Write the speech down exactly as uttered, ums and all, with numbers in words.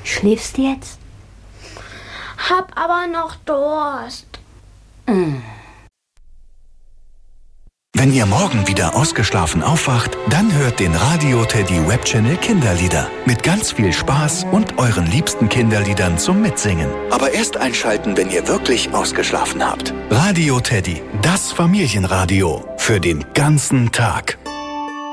Schläfst du jetzt? Hab aber noch Durst. Mm. Wenn ihr morgen wieder ausgeschlafen aufwacht, dann hört den Radio Teddy Webchannel Kinderlieder. Mit ganz viel Spaß und euren liebsten Kinderliedern zum Mitsingen. Aber erst einschalten, wenn ihr wirklich ausgeschlafen habt. Radio Teddy, das Familienradio. Für den ganzen Tag.